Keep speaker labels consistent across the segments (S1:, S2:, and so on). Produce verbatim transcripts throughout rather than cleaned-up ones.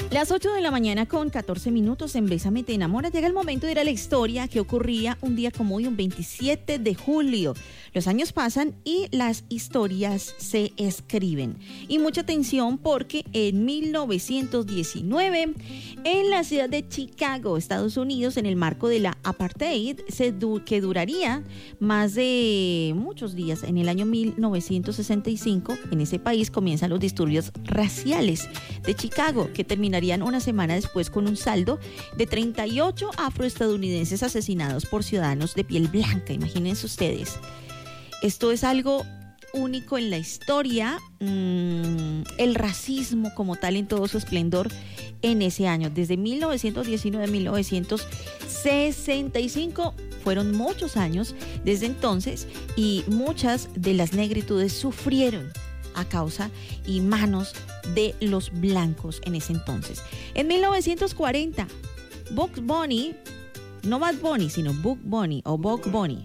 S1: Las ocho de la mañana con catorce minutos en Bésame Te Enamora. Llega el momento de ir a la historia que ocurría un día como hoy, un veintisiete de julio. Los años pasan y las historias se escriben. Y mucha atención porque en mil novecientos diecinueve, en la ciudad de Chicago, Estados Unidos, en el marco de la apartheid, se du- que duraría más de muchos días, en el año mil novecientos sesenta y cinco, en ese país comienzan los disturbios raciales de Chicago, que terminarían una semana después con un saldo de treinta y ocho afroestadounidenses asesinados por ciudadanos de piel blanca. Imagínense ustedes. Esto es algo único en la historia, mmm, el racismo como tal en todo su esplendor en ese año. Desde mil novecientos diecinueve a mil novecientos sesenta y cinco fueron muchos años desde entonces y muchas de las negritudes sufrieron a causa y manos de los blancos en ese entonces. En mil novecientos cuarenta, Bugs Bunny, no Bad Bunny, sino Bugs Bunny o Bugs Bunny,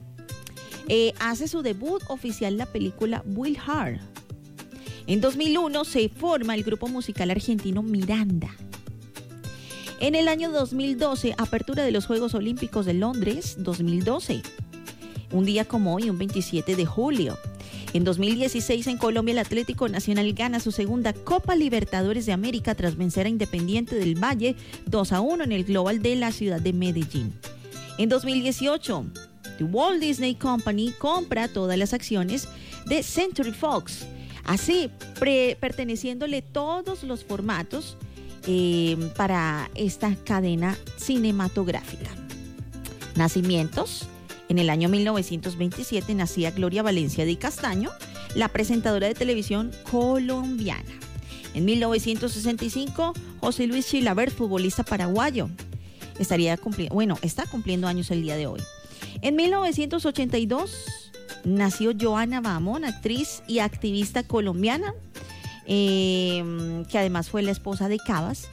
S1: Eh, hace su debut oficial en la película Will Hard. En dos mil uno se forma el grupo musical argentino Miranda. En el año dos mil doce, apertura de los Juegos Olímpicos de Londres dos mil doce. Un día como hoy, un veintisiete de julio. En dos mil dieciséis, en Colombia, el Atlético Nacional gana su segunda Copa Libertadores de América tras vencer a Independiente del Valle dos a uno en el Global de la ciudad de Medellín. En dos mil dieciocho, The Walt Disney Company compra todas las acciones de Century Fox, así pre- perteneciéndole todos los formatos eh, para esta cadena cinematográfica. Nacimientos. En el año mil novecientos veintisiete nacía Gloria Valencia de Castaño, la presentadora de televisión colombiana. En mil novecientos sesenta y cinco, José Luis Chilavert, futbolista paraguayo. Estaría cumpliendo, bueno, está cumpliendo años el día de hoy. En mil novecientos ochenta y dos nació Joana Bahamón, actriz y activista colombiana, eh, que además fue la esposa de Cabas.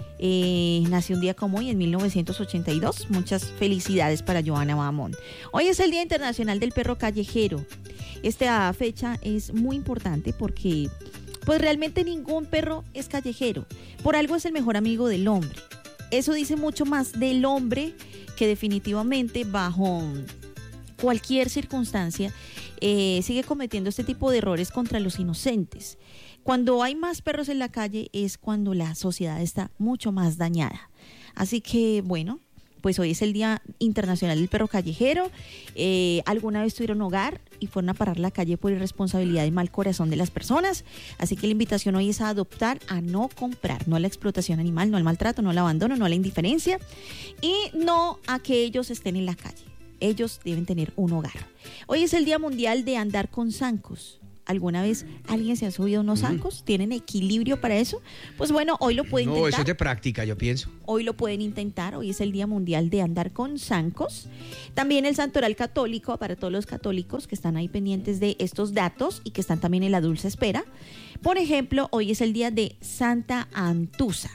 S1: Eh, nació un día como hoy, en mil novecientos ochenta y dos. Muchas felicidades para Joana Bahamón. Hoy es el Día Internacional del Perro Callejero. Esta fecha es muy importante porque pues realmente ningún perro es callejero. Por algo es el mejor amigo del hombre. Eso dice mucho más del hombre, que definitivamente bajo cualquier circunstancia eh, sigue cometiendo este tipo de errores contra los inocentes. Cuando hay más perros en la calle es cuando la sociedad está mucho más dañada. Así que bueno, pues hoy es el Día Internacional del Perro Callejero. Eh, ¿Alguna vez tuvieron hogar y fueron a parar la calle por irresponsabilidad y mal corazón de las personas? Así que la invitación hoy es a adoptar, a no comprar, no a la explotación animal, no al maltrato, no al abandono, no a la indiferencia y no a que ellos estén en la calle. Ellos deben tener un hogar. Hoy es el Día Mundial de Andar con Zancos. ¿Alguna vez alguien se ha subido unos zancos? Mm. ¿Tienen equilibrio para eso? Pues bueno, hoy lo pueden
S2: no,
S1: intentar.
S2: No, eso es de práctica, yo pienso.
S1: Hoy lo pueden intentar. Hoy es el Día Mundial de Andar con Zancos. También el Santoral Católico, para todos los católicos que están ahí pendientes de estos datos y que están también en la dulce espera. Por ejemplo, hoy es el día de Santa Antusa.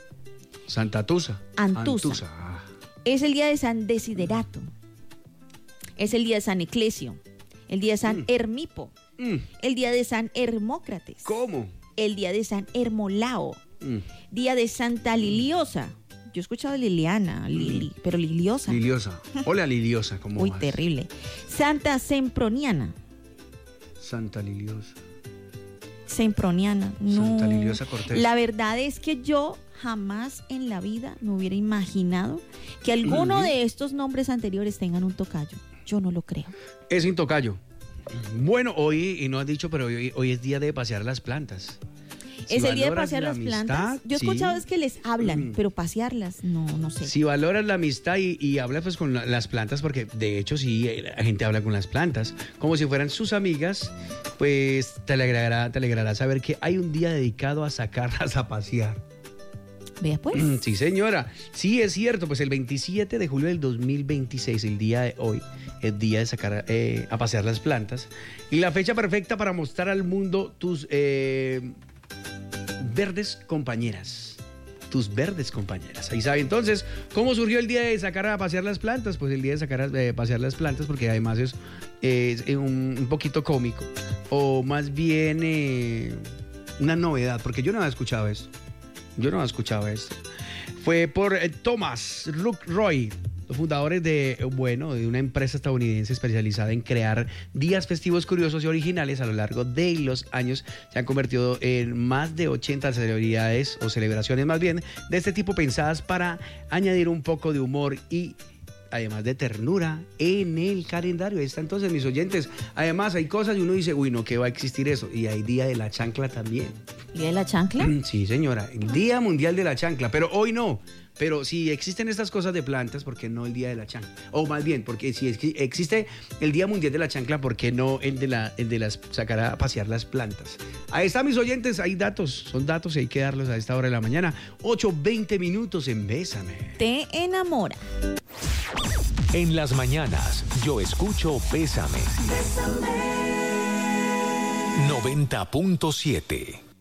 S2: Santa Tusa.
S1: Antusa.
S2: Antusa. Ah.
S1: Es el día de San Desiderato. Es el día de San Eclesio. El día de San mm. Hermipo. Mm. El día de San Hermócrates.
S2: ¿Cómo?
S1: El día de San Hermolao.
S2: Mm.
S1: Día de Santa Liliosa. Yo he escuchado Liliana, Lili, mm. pero Liliosa.
S2: Liliosa. Hola Liliosa, ¿cómo
S1: Uy,
S2: vas?
S1: terrible. Santa Semproniana.
S2: Santa Liliosa.
S1: Semproniana. No.
S2: Santa Liliosa Cortés.
S1: La verdad es que yo jamás en la vida me hubiera imaginado que alguno mm. de estos nombres anteriores tengan un tocayo. Yo no lo creo.
S2: Es un tocayo. Bueno, hoy, y no has dicho, pero hoy, hoy es día de pasear las plantas.
S1: Si es el día de pasear las amistad, plantas. Yo he escuchado sí. es que les hablan, mm. pero pasearlas, no, no sé.
S2: Si valoras la amistad y, y hablas pues con la, las plantas, porque de hecho sí, la gente habla con las plantas, como si fueran sus amigas, pues te alegrará, te alegrará saber que hay un día dedicado a sacarlas a pasear.
S1: Vea pues.
S2: Mm, sí, señora. Sí, es cierto. Pues el veintisiete de julio del dos mil veintiséis, el día de hoy, es día de sacar eh, a pasear las plantas. Y la fecha perfecta para mostrar al mundo tus eh, verdes compañeras. Tus verdes compañeras. Ahí sabe. Entonces, ¿cómo surgió el día de sacar a pasear las plantas? Pues el día de sacar a eh, pasear las plantas, porque además es, es un, un poquito cómico. O más bien eh, una novedad, porque yo no había escuchado eso. Yo no he escuchado esto. Fue por eh, Thomas Roy, los fundadores de, bueno, de una empresa estadounidense especializada en crear días festivos curiosos y originales. A lo largo de los años se han convertido en más de ochenta celebridades o celebraciones más bien de este tipo, pensadas para añadir un poco de humor y además de ternura en el calendario. Ahí está entonces, mis oyentes. Además hay cosas y uno dice, uy, no, ¿qué va a existir eso? Y hay Día de la Chancla también.
S1: ¿Día de la chancla?
S2: Sí, señora, el Día Mundial de la Chancla, pero hoy no. Pero si existen estas cosas de plantas, ¿por qué no el Día de la Chancla? O más bien, porque si existe el Día Mundial de la Chancla, ¿por qué no el de, la, el de las sacar a pasear las plantas? Ahí está, mis oyentes, hay datos, son datos y hay que darlos a esta hora de la mañana. ocho veinte minutos en Bésame.
S1: Te enamora.
S3: En las mañanas, yo escucho Bésame. noventa punto siete.